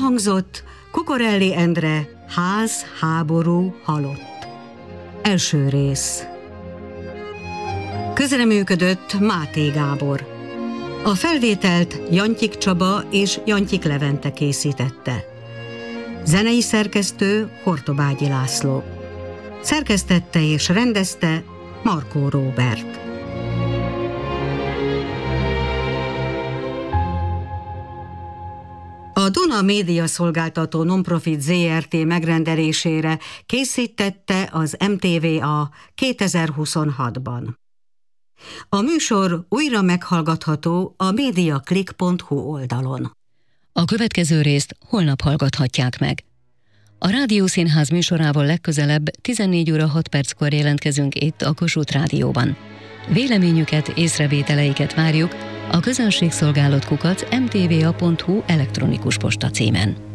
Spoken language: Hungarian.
Elhangzott Kukorelli Endre Ház, háború, halott. Első rész. Közreműködött Máté Gábor. A felvételt Jantyik Csaba és Jantyik Levente készítette. Zenei szerkesztő Hortobágyi László. Szerkesztette és rendezte Markó Róbert. A Duna Média Szolgáltató Nonprofit Zrt. Megrendelésére készítette az MTVA 2026-ban. A műsor újra meghallgatható a mediaclick.hu oldalon. A következő részt holnap hallgathatják meg. A Rádiószínház műsorával legközelebb 14 óra 6 perckor jelentkezünk itt a Kossuth Rádióban. Véleményüket, észrevételeiket várjuk a közönségszolgálat @mtva.hu elektronikus posta címen.